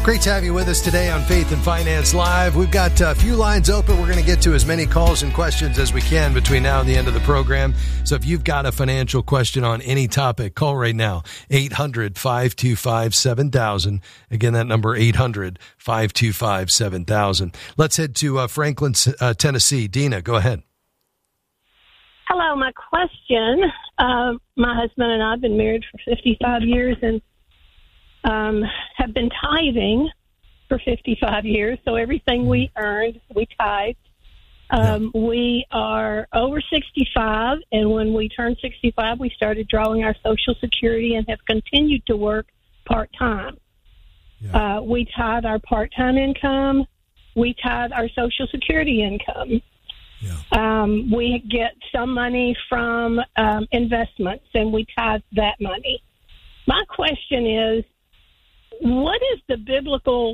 Great to have you with us today on Faith and Finance Live. We've got a few lines open. We're going to get to as many calls and questions as we can between now and the end of the program. So if you've got a financial question on any topic, call right now, 800-525-7000. Again, that number, 800-525-7000. Let's head to Franklin, Tennessee. Dina, go ahead. Hello, my question, my husband and I have been married for 55 years and have been tithing for 55 years. So everything we earned, we tithed. We are over 65, and when we turned 65, we started drawing our Social Security and have continued to work part-time. Yeah. We tithe our part-time income. We tithe our Social Security income. Yeah. We get some money from investments, and we tithe that money. My question is, what is the biblical,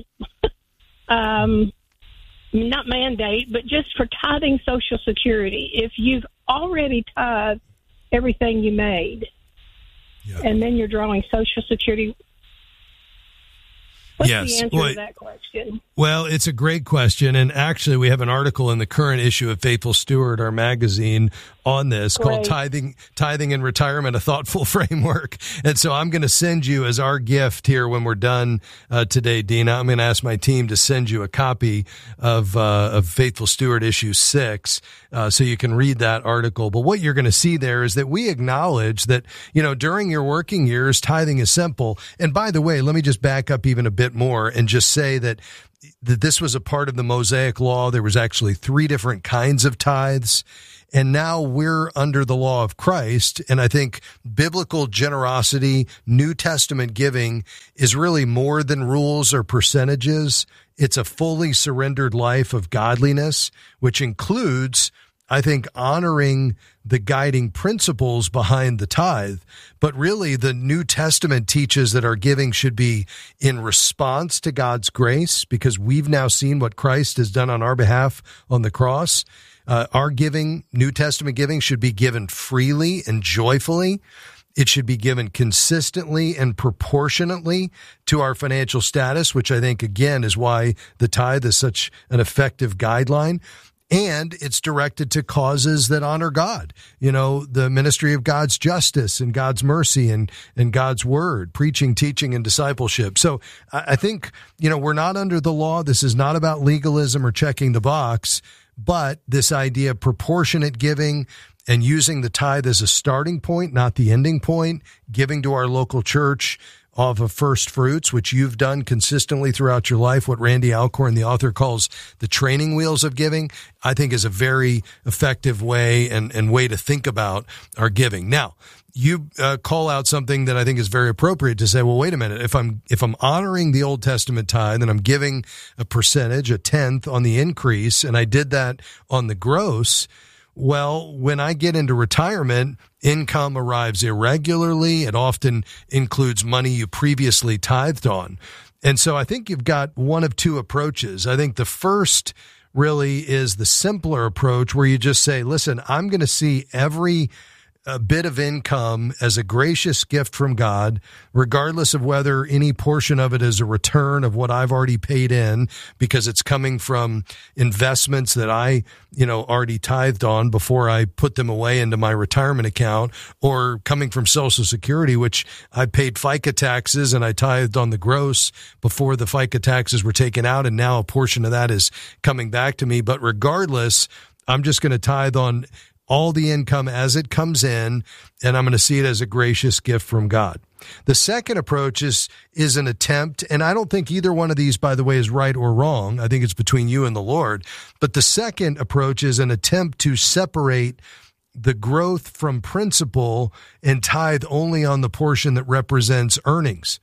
not mandate, but just for tithing Social Security? If you've already tithed everything you made, and then you're drawing Social Security, what's the answer to that question? Well, it's a great question, and actually we have an article in the current issue of Faithful Steward, our magazine, on this called Tithing in Retirement, a Thoughtful Framework. And so I'm going to send you as our gift here when we're done today, Dina. I'm going to ask my team to send you a copy of Faithful Steward issue 6 so you can read that article. But what you're going to see there is that we acknowledge that, during your working years, tithing is simple. And by the way, let me just back up even a bit more and just say that this was a part of the Mosaic Law. There was actually 3 different kinds of tithes. And now we're under the law of Christ. And I think biblical generosity, New Testament giving is really more than rules or percentages. It's a fully surrendered life of godliness, which includes, I think, honoring the guiding principles behind the tithe. But really, the New Testament teaches that our giving should be in response to God's grace, because we've now seen what Christ has done on our behalf on the cross. Our giving, New Testament giving, should be given freely and joyfully. It should be given consistently and proportionately to our financial status, which I think, again, is why the tithe is such an effective guideline. And it's directed to causes that honor God, the ministry of God's justice and God's mercy and God's word, preaching, teaching, and discipleship. So I think, we're not under the law. This is not about legalism or checking the box, but this idea of proportionate giving and using the tithe as a starting point, not the ending point, giving to our local church off of first fruits, which you've done consistently throughout your life, what Randy Alcorn, the author, calls the training wheels of giving, I think is a very effective way and way to think about our giving. Now, you call out something that I think is very appropriate to say, well, wait a minute, if I'm honoring the Old Testament tithe and I'm giving a percentage, a tenth on the increase, and I did that on the gross, well, when I get into retirement, income arrives irregularly. It often includes money you previously tithed on. And so I think you've got one of two approaches. I think the first really is the simpler approach, where you just say, listen, I'm going to see every bit of income as a gracious gift from God, regardless of whether any portion of it is a return of what I've already paid in, because it's coming from investments that I, already tithed on before I put them away into my retirement account, or coming from Social Security, which I paid FICA taxes and I tithed on the gross before the FICA taxes were taken out. And now a portion of that is coming back to me. But regardless, I'm just going to tithe on all the income as it comes in, and I'm going to see it as a gracious gift from God. The second approach is an attempt, and I don't think either one of these, by the way, is right or wrong. I think it's between you and the Lord. But the second approach is an attempt to separate the growth from principle and tithe only on the portion that represents earnings.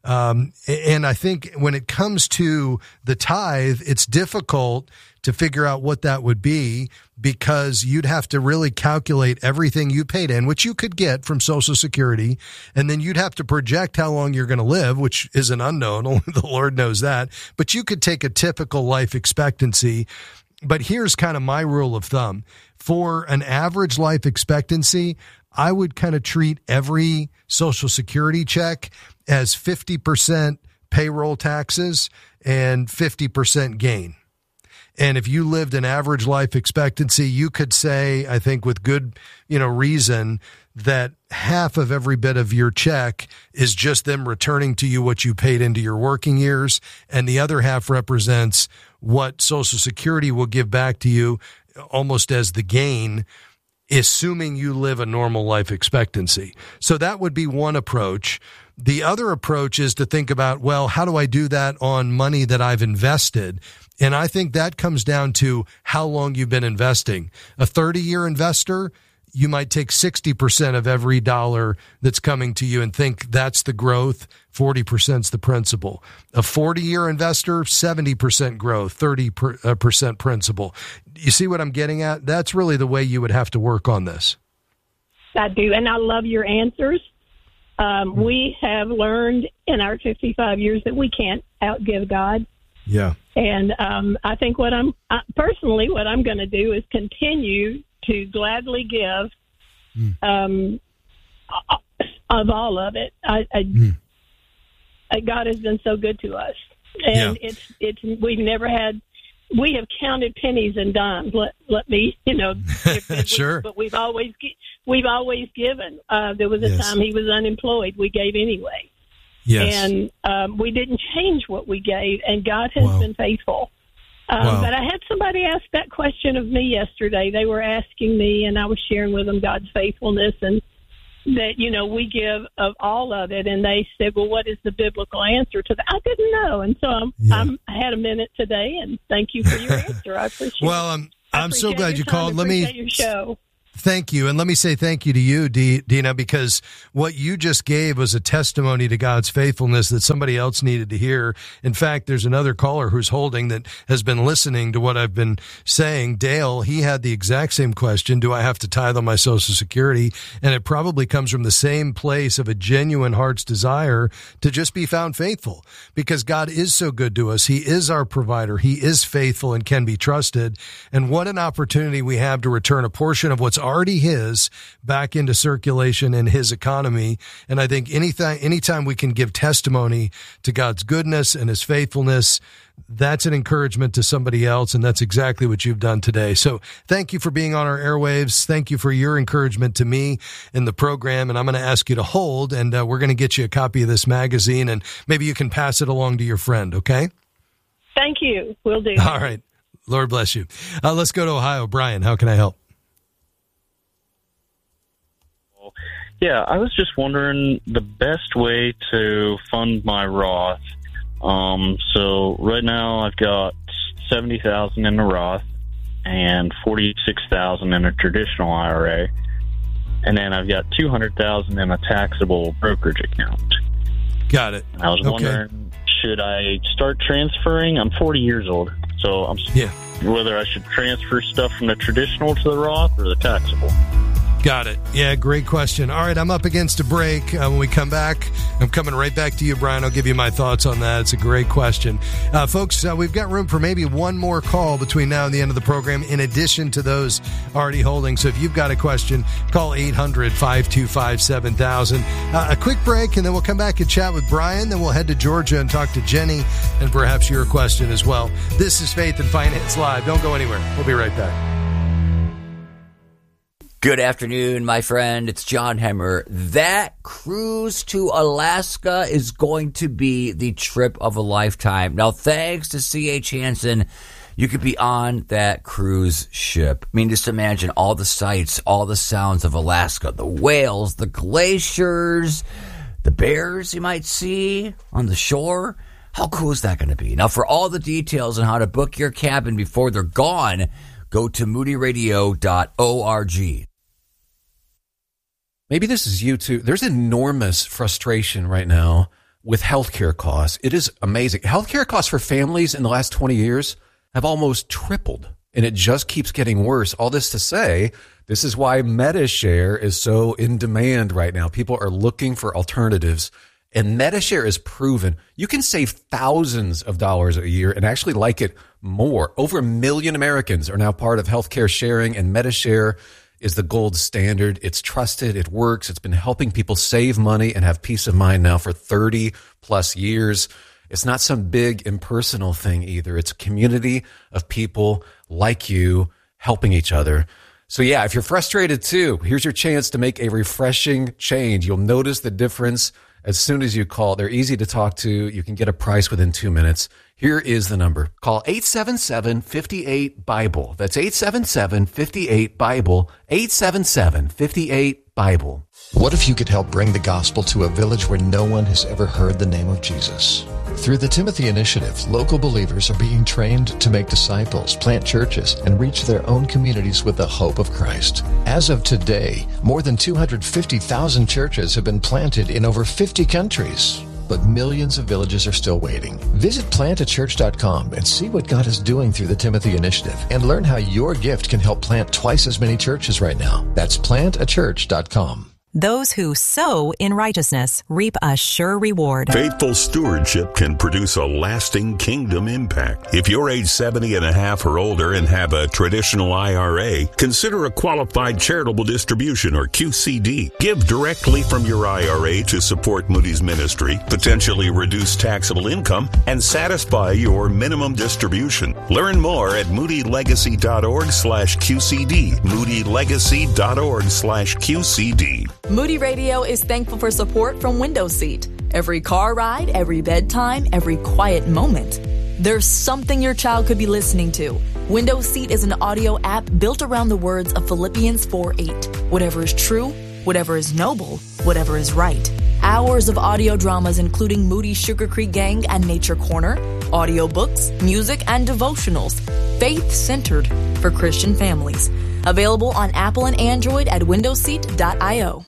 And I think when it comes to the tithe, it's difficult to figure out what that would be, because you'd have to really calculate everything you paid in, which you could get from Social Security, and then you'd have to project how long you're going to live, which is an unknown. Only the Lord knows that. But you could take a typical life expectancy. But here's kind of my rule of thumb. For an average life expectancy, I would kind of treat every Social Security check as 50% payroll taxes and 50% gain. And if you lived an average life expectancy, you could say, I think with good, reason, that half of every bit of your check is just them returning to you what you paid into your working years. And the other half represents what Social Security will give back to you almost as the gain, assuming you live a normal life expectancy. So that would be one approach. The other approach is to think about, well, how do I do that on money that I've invested? And I think that comes down to how long you've been investing. A 30-year investor, you might take 60% of every dollar that's coming to you and think that's the growth, 40% is the principal. A 40-year investor, 70% growth, 30% principal. You see what I'm getting at? That's really the way you would have to work on this. I do, and I love your answers. We have learned in our 55 years that we can't outgive God. Yeah. And I think what I'm going to do is continue to gladly give of all of it. God has been so good to us, and we have counted pennies and dimes. Let me, sure. But we've always given. There was a time he was unemployed. We gave anyway. Yes. And we didn't change what we gave, and God has been faithful. But I had somebody ask that question of me yesterday. They were asking me, and I was sharing with them God's faithfulness, and that, we give of all of it. And they said, well, what is the biblical answer to that? I didn't know. And so I had a minute today, and thank you for your answer. I appreciate it. Well, I'm so glad you called. Let me your show. Thank you. And let me say thank you to you, Dina, because what you just gave was a testimony to God's faithfulness that somebody else needed to hear. In fact, there's another caller who's holding that has been listening to what I've been saying. Dale, he had the exact same question. Do I have to tithe on my Social Security? And it probably comes from the same place of a genuine heart's desire to just be found faithful, because God is so good to us. He is our provider. He is faithful and can be trusted. And what an opportunity we have to return a portion of what's already his back into circulation in his economy. And I think anytime we can give testimony to God's goodness and his faithfulness, that's an encouragement to somebody else. And that's exactly what you've done today. So thank you for being on our airwaves. Thank you for your encouragement to me in the program. And I'm going to ask you to hold, and we're going to get you a copy of this magazine, and maybe you can pass it along to your friend. Okay. Thank you. Will do. All right. Lord bless you. Let's go to Ohio. Brian, how can I help? Yeah, I was just wondering the best way to fund my Roth. So right now I've got $70,000 in a Roth and $46,000 in a traditional IRA, and then I've got $200,000 in a taxable brokerage account. Got it. I was wondering, should I start transferring? I'm 40 years old, so whether I should transfer stuff from the traditional to the Roth or the taxable. Got it. Yeah, great question. All right, I'm up against a break. When we come back, I'm coming right back to you, Brian. I'll give you my thoughts on that. It's a great question. Folks, we've got room for maybe one more call between now and the end of the program, in addition to those already holding. So if you've got a question, call 800-525-7000. A quick break, and then we'll come back and chat with Brian. Then we'll head to Georgia and talk to Jenny, and perhaps your question as well. This is Faith and Finance Live. Don't go anywhere. We'll be right back. Good afternoon, my friend. It's John Hemmer. That cruise to Alaska is going to be the trip of a lifetime. Now, thanks to C.H. Hansen, you could be on that cruise ship. I mean, just imagine all the sights, all the sounds of Alaska, the whales, the glaciers, the bears you might see on the shore. How cool is that going to be? Now, for all the details on how to book your cabin before they're gone, go to moodyradio.org. Maybe this is you too. There's enormous frustration right now with healthcare costs. It is amazing. Healthcare costs for families in the last 20 years have almost tripled, and it just keeps getting worse. All this to say, this is why MediShare is so in demand right now. People are looking for alternatives, and MediShare is proven. You can save thousands of dollars a year and actually like it more. Over 1 million Americans are now part of healthcare sharing, and MediShare is the gold standard. It's trusted. It works. It's been helping people save money and have peace of mind now for 30 plus years. It's not some big impersonal thing either. It's a community of people like you helping each other. So yeah, if you're frustrated too, here's your chance to make a refreshing change. You'll notice the difference as soon as you call. They're easy to talk to. You can get a price within 2 minutes. Here is the number. Call 877-58-BIBLE. That's 877-58-BIBLE. 877-58-BIBLE. What if you could help bring the gospel to a village where no one has ever heard the name of Jesus? Through the Timothy Initiative, local believers are being trained to make disciples, plant churches, and reach their own communities with the hope of Christ. As of today, more than 250,000 churches have been planted in over 50 countries. But millions of villages are still waiting. Visit plantachurch.com and see what God is doing through the Timothy Initiative and learn how your gift can help plant twice as many churches right now. That's plantachurch.com. Those who sow in righteousness reap a sure reward. Faithful stewardship can produce a lasting kingdom impact. If you're age 70 and a half or older and have a traditional IRA, consider a qualified charitable distribution or QCD. Give directly from your IRA to support Moody's ministry, potentially reduce taxable income, and satisfy your minimum distribution. Learn more at moodylegacy.org/QCD. moodylegacy.org/QCD. Moody Radio is thankful for support from Window Seat. Every car ride, every bedtime, every quiet moment. There's something your child could be listening to. Window Seat is an audio app built around the words of Philippians 4:8. Whatever is true, whatever is noble, whatever is right. Hours of audio dramas including Moody's Sugar Creek Gang and Nature Corner, audiobooks, music, and devotionals. Faith-centered for Christian families. Available on Apple and Android at windowseat.io.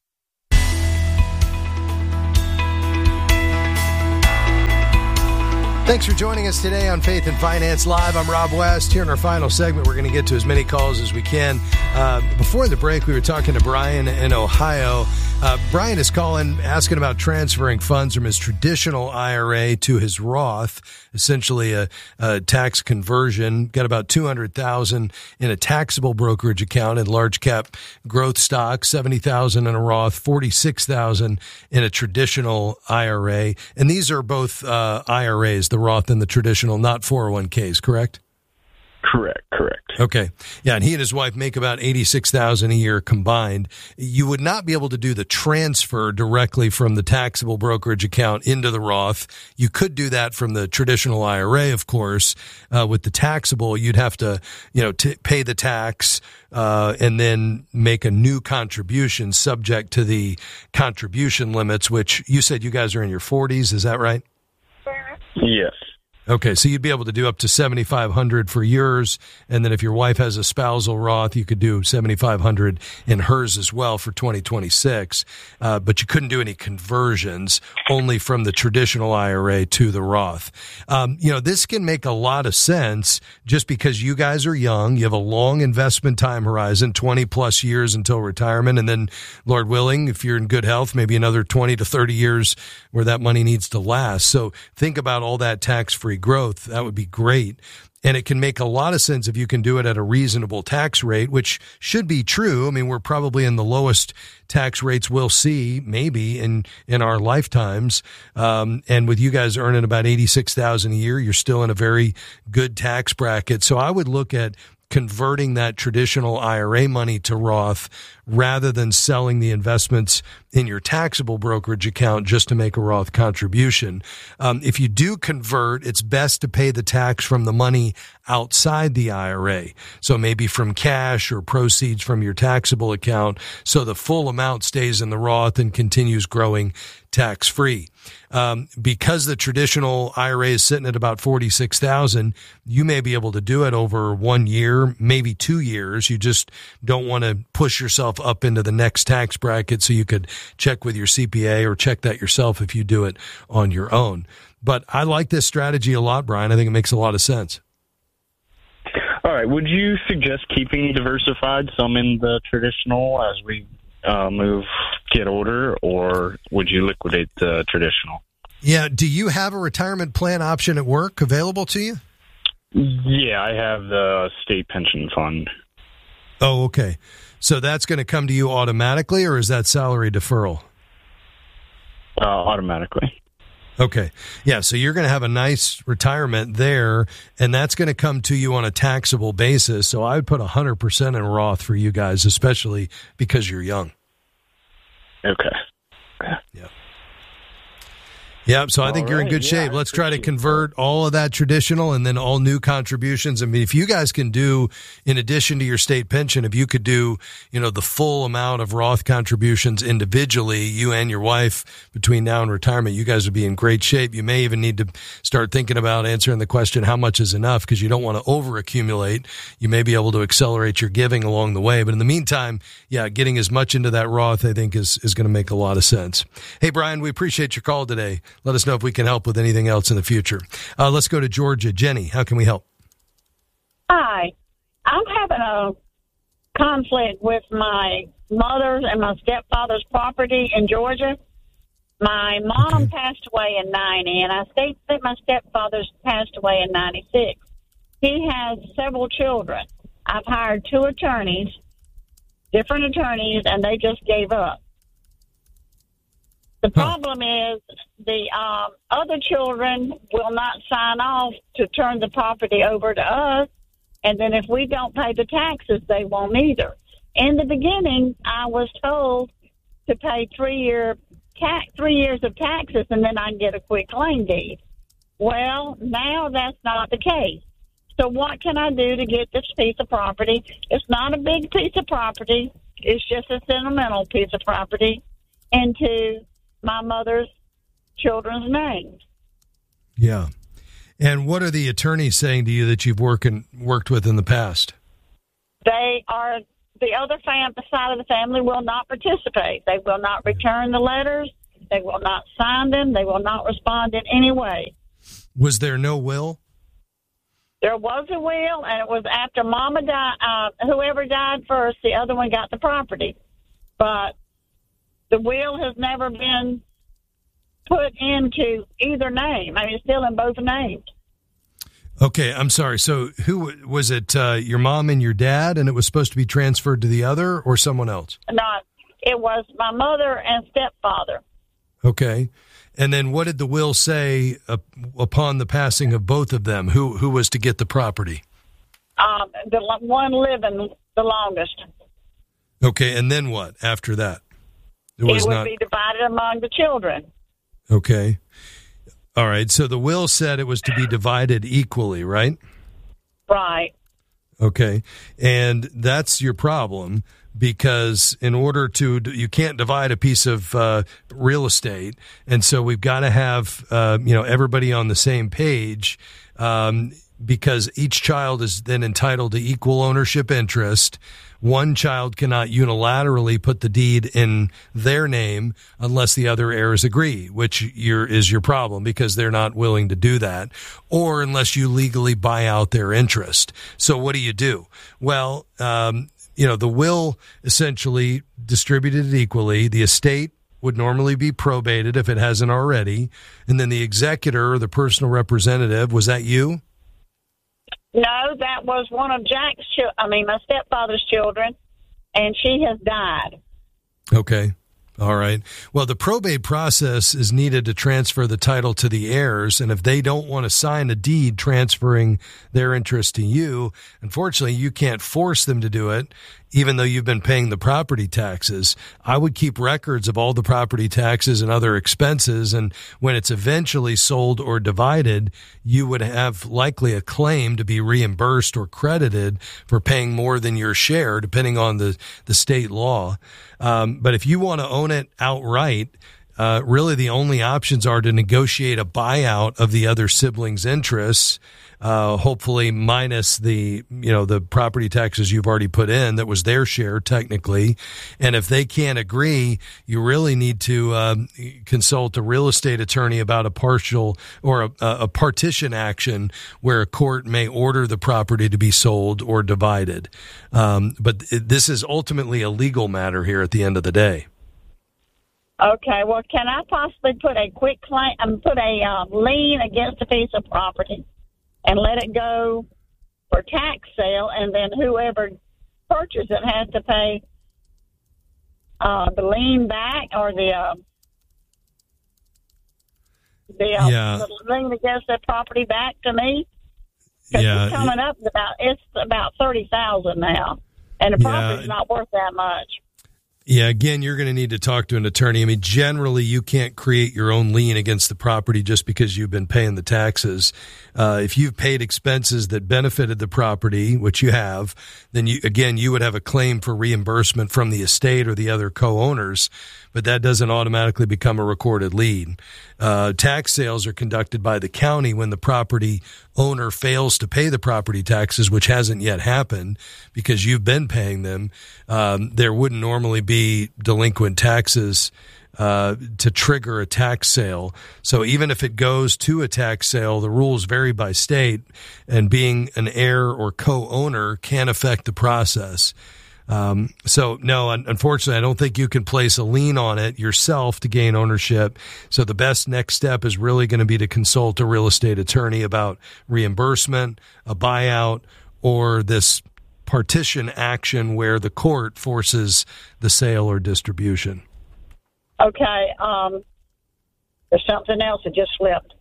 Thanks for joining us today on Faith and Finance Live. I'm Rob West. Here in our final segment, we're going to get to as many calls as we can. Before the break, we were talking to Brian in Ohio. Brian is calling, asking about transferring funds from his traditional IRA to his Roth, essentially a tax conversion. Got about $200,000 in a taxable brokerage account in large cap growth stock, $70,000 in a Roth, $46,000 in a traditional IRA. And these are both IRAs, the Roth and the traditional, not 401ks, correct? Correct. Okay. Yeah, and he and his wife make about $86,000 a year combined. You would not be able to do the transfer directly from the taxable brokerage account into the Roth. You could do that from the traditional IRA, of course. With the taxable, you'd have to, pay the tax and then make a new contribution subject to the contribution limits, which you said you guys are in your 40s. Is that right? Yes. Okay, so you'd be able to do up to $7,500 for yours, and then if your wife has a spousal Roth, you could do $7,500 in hers as well for 2026. But you couldn't do any conversions, only from the traditional IRA to the Roth. This can make a lot of sense just because you guys are young. You have a long investment time horizon, 20 plus years until retirement, and then, Lord willing, if you're in good health, maybe another 20 to 30 years where that money needs to last. So think about all that tax-free growth. That would be great. And it can make a lot of sense if you can do it at a reasonable tax rate, which should be true. I mean, we're probably in the lowest tax rates we'll see maybe in our lifetimes. And with you guys earning about $86,000 a year, you're still in a very good tax bracket. So I would look at converting that traditional IRA money to Roth rather than selling the investments in your taxable brokerage account just to make a Roth contribution. If you do convert, it's best to pay the tax from the money outside the IRA. So maybe from cash or proceeds from your taxable account, so the full amount stays in the Roth and continues growing tax-free. Because the traditional IRA is sitting at about $46,000, you may be able to do it over 1 year, maybe 2 years. You just don't want to push yourself up into the next tax bracket, so you could check with your CPA or check that yourself if you do it on your own. But I like this strategy a lot, Brian. I think it makes a lot of sense. All right. Would you suggest keeping diversified, some in the traditional as we get older, or would you liquidate the traditional? Yeah. Do you have a retirement plan option at work available to you? Yeah, I have the state pension fund. Oh, okay. So that's going to come to you automatically, or is that salary deferral? Automatically. Okay. Yeah, so you're going to have a nice retirement there, and that's going to come to you on a taxable basis. So I would put 100% in Roth for you guys, especially because you're young. Okay. Yeah. Yeah, so I think you're in good shape. Let's try to convert all of that traditional and then all new contributions. I mean, if you guys can do, in addition to your state pension, if you could do, the full amount of Roth contributions individually, you and your wife, between now and retirement, you guys would be in great shape. You may even need to start thinking about answering the question, how much is enough? Because you don't want to over accumulate. You may be able to accelerate your giving along the way. But in the meantime, getting as much into that Roth, I think, is going to make a lot of sense. Hey, Brian, we appreciate your call today. Let us know if we can help with anything else in the future. Let's go to Georgia. Jenny, how can we help? Hi. I'm having a conflict with my mother's and my stepfather's property in Georgia. My mom passed away in 90, and I think that my stepfather's passed away in 96. He has several children. I've hired 2 attorneys, different attorneys, and they just gave up. The problem is the other children will not sign off to turn the property over to us, and then if we don't pay the taxes, they won't either. In the beginning, I was told to pay 3 years of taxes, and then I can get a quick claim deed. Well, now that's not the case. So what can I do to get this piece of property? It's not a big piece of property. It's just a sentimental piece of property into my mother's children's names. Yeah. And what are the attorneys saying to you that you've worked with in the past? They are, the other side of the family will not participate. They will not return the letters. They will not sign them. They will not respond in any way. Was there no will? There was a will, and it was after Mama died. Whoever died first, the other one got the property. But the will has never been put into either name. I mean, it's still in both names. Okay, I'm sorry. So who was it, your mom and your dad, and it was supposed to be transferred to the other or someone else? No, it was my mother and stepfather. Okay. And then what did the will say upon the passing of both of them? Who was to get the property? The one living the longest. Okay, and then what after that? It would be divided among the children. Okay. All right. So the will said it was to be divided equally, right? Right. Okay. And that's your problem because in order to, you can't divide a piece of real estate. And so we've got to have, everybody on the same page because each child is then entitled to equal ownership interest. One child cannot unilaterally put the deed in their name unless the other heirs agree, which is your problem because they're not willing to do that, or unless you legally buy out their interest. So what do? Well, the will essentially distributed it equally. The estate would normally be probated if it hasn't already. And then the executor or the personal representative, was that you? No, that was one of my stepfather's children, and she has died. Okay. All right. Well, the probate process is needed to transfer the title to the heirs, and if they don't want to sign a deed transferring their interest to you, unfortunately, you can't force them to do it, even though you've been paying the property taxes. I would keep records of all the property taxes and other expenses, and when it's eventually sold or divided, you would have likely a claim to be reimbursed or credited for paying more than your share, depending on the state law. But if you want to own it outright, really the only options are to negotiate a buyout of the other siblings' interests, hopefully minus the property taxes you've already put in that was their share technically. And if they can't agree, you really need to consult a real estate attorney about a partial or a partition action where a court may order the property to be sold or divided. But this is ultimately a legal matter here at the end of the day. Okay, well, can I possibly put a quick claim, put a lien against a piece of property and let it go for tax sale, and then whoever purchases it has to pay the lien back or the lien against that property back to me? Because it's coming up it's about $30,000 now, and the property's not worth that much. Yeah, again, you're going to need to talk to an attorney. I mean, generally, you can't create your own lien against the property just because you've been paying the taxes. If you've paid expenses that benefited the property, which you have, then you would have a claim for reimbursement from the estate or the other co-owners, but that doesn't automatically become a recorded lien. Tax sales are conducted by the county when the property owner fails to pay the property taxes, which hasn't yet happened because you've been paying them. There wouldn't normally be delinquent taxes to trigger a tax sale. So even if it goes to a tax sale, the rules vary by state, and being an heir or co-owner can affect the process. So no, unfortunately, I don't think you can place a lien on it yourself to gain ownership. So the best next step is really going to be to consult a real estate attorney about reimbursement, a buyout, or this partition action where the court forces the sale or distribution. Okay. There's something else that just slipped.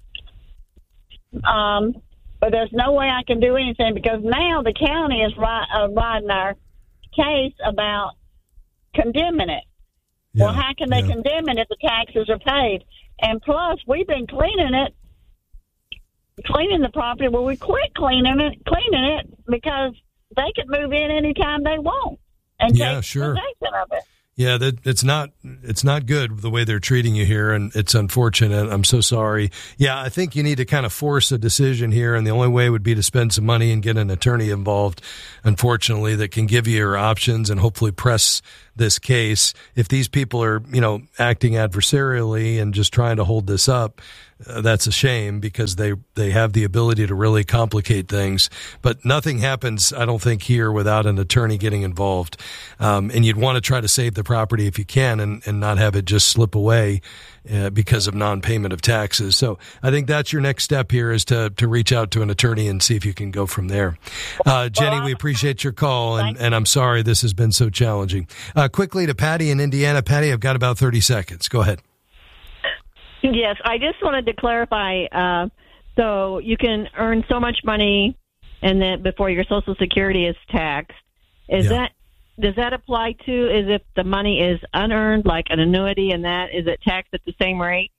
But there's no way I can do anything because now the county is riding our case about condemning it. Yeah, well, how can they condemn it if the taxes are paid? And plus, we've been cleaning the property. Well, we quit cleaning it because they could move in anytime they want and take possession of it. Yeah, it's not good the way they're treating you here, and it's unfortunate. I'm so sorry. Yeah, I think you need to kind of force a decision here, and the only way would be to spend some money and get an attorney involved, unfortunately, that can give you your options and hopefully press this case. If these people are, acting adversarially and just trying to hold this up, that's a shame because they have the ability to really complicate things. But nothing happens, I don't think, here without an attorney getting involved. And you'd want to try to save the property if you can and not have it just slip away because of non-payment of taxes. So I think that's your next step here is to reach out to an attorney and see if you can go from there. Jenny, we appreciate your call, and I'm sorry this has been so challenging. Quickly to Patty in Indiana. Patty, I've got about 30 seconds. Go ahead. Yes, I just wanted to clarify. So you can earn so much money, and then before your Social Security is taxed. Does that apply to? Is if the money is unearned, like an annuity, and is it taxed at the same rate?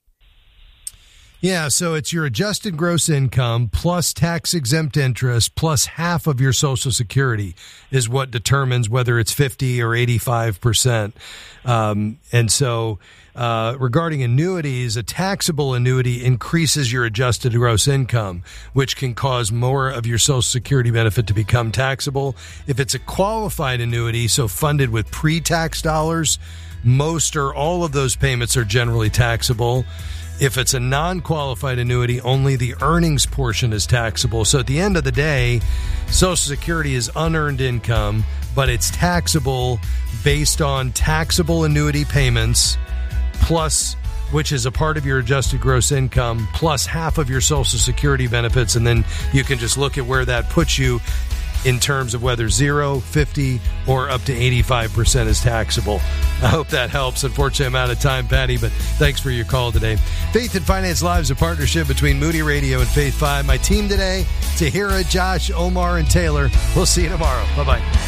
Yeah, so it's your adjusted gross income plus tax-exempt interest plus half of your Social Security is what determines whether it's 50 or 85%. And so regarding annuities, a taxable annuity increases your adjusted gross income, which can cause more of your Social Security benefit to become taxable. If it's a qualified annuity, so funded with pre-tax dollars, most or all of those payments are generally taxable. If it's a non-qualified annuity, only the earnings portion is taxable. So at the end of the day, Social Security is unearned income, but it's taxable based on taxable annuity payments, plus, which is a part of your adjusted gross income, plus half of your Social Security benefits. And then you can just look at where that puts you in terms of whether 0, 50, or up to 85% is taxable. I hope that helps. Unfortunately, I'm out of time, Patty, but thanks for your call today. Faith and Finance Live is a partnership between Moody Radio and Faith 5. My team today, Tahira, Josh, Omar, and Taylor. We'll see you tomorrow. Bye-bye.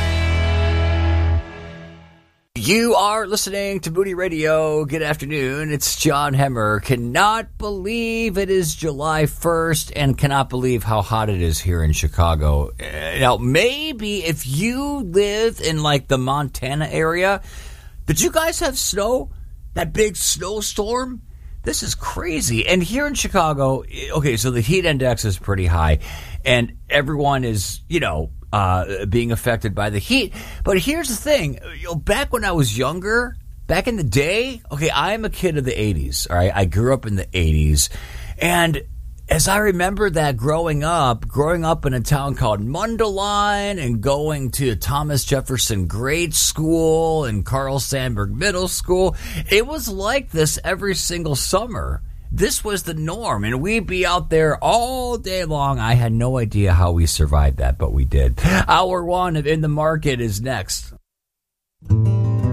You are listening to Moody Radio. Good afternoon. It's John Hemmer. Cannot believe it is July 1st and cannot believe how hot it is here in Chicago. Now, maybe if you live in like the Montana area, did you guys have snow? That big snowstorm? This is crazy. And here in Chicago, okay, so the heat index is pretty high and everyone is, being affected by the heat. But here's the thing. Back when I was younger, back in the day, okay, I'm a kid of the 80s, all right? I grew up in the 80s. And as I remember that growing up in a town called Mundelein and going to Thomas Jefferson Grade School and Carl Sandburg Middle School, it was like this every single summer. This was the norm, and we'd be out there all day long. I had no idea how we survived that, but we did. Hour one of In the Market is next.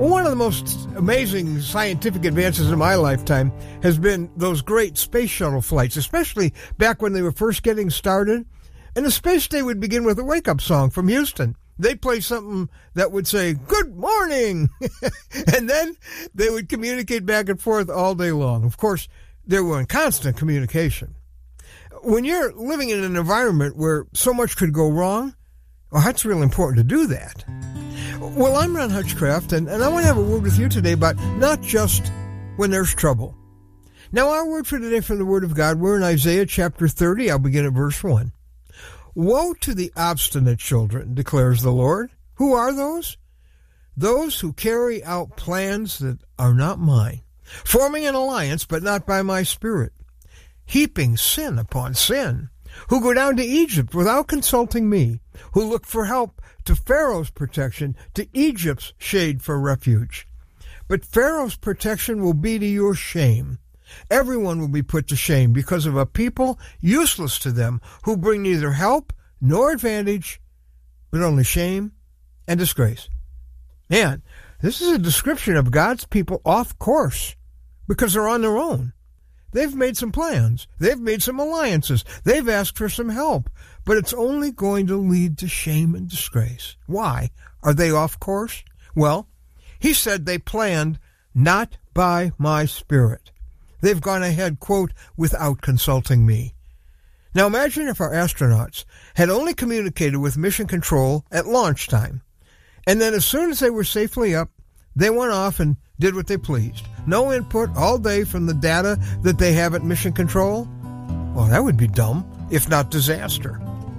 Well, one of the most amazing scientific advances in my lifetime has been those great space shuttle flights, especially back when they were first getting started. And the space day would begin with a wake-up song from Houston. They'd play something that would say, "Good morning!" And then they would communicate back and forth all day long. Of course, they were in constant communication. When you're living in an environment where so much could go wrong, well, that's really important to do that. Well, I'm Ron Hutchcraft, and I want to have a word with you today about not just when there's trouble. Now, our word for today from the Word of God, we're in Isaiah chapter 30. I'll begin at verse 1. Woe to the obstinate children, declares the Lord. Who are those? Those who carry out plans that are not mine, forming an alliance, but not by my Spirit, heaping sin upon sin, who go down to Egypt without consulting me, who look for help to Pharaoh's protection, to Egypt's shade for refuge. But Pharaoh's protection will be to your shame. Everyone will be put to shame because of a people useless to them, who bring neither help nor advantage, but only shame and disgrace. And this is a description of God's people off course because they're on their own. They've made some plans. They've made some alliances. They've asked for some help. But it's only going to lead to shame and disgrace. Why? Are they off course? Well, he said they planned not by my Spirit. They've gone ahead, quote, without consulting me. Now imagine if our astronauts had only communicated with Mission Control at launch time, and then as soon as they were safely up, they went off and did what they pleased. No input all day from the data that they have at Mission Control. Well, that would be dumb, if not disaster.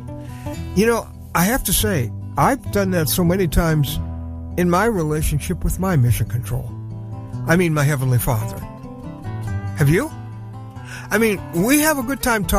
You know, I have to say, I've done that so many times in my relationship with my Mission Control. I mean, my Heavenly Father. Have you? I mean, we have a good time talking